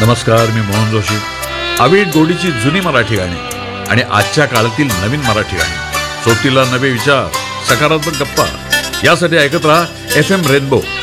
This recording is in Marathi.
नमस्कार, मी मोहन जोशी. आविड गोडीची जुनी मराठी गाणी आणि आजच्या काळातील नवीन मराठी गाणी, सोबतीला नवे विचार, सकारात्मक गप्पा, यासाठी ऐकत राहा FM रेनबो